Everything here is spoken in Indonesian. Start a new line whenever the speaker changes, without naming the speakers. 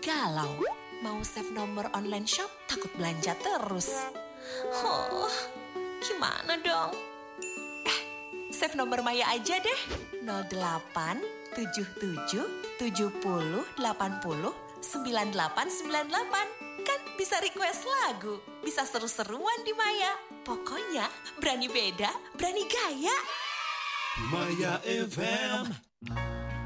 galau. Mau save nomor online shop, takut belanja terus. Oh, gimana dong? Save nomor Maya aja deh. 08 77 70 80 9898. Kan bisa request lagu, bisa seru-seruan di Maya. Pokoknya berani beda, berani gaya.
Maya FM.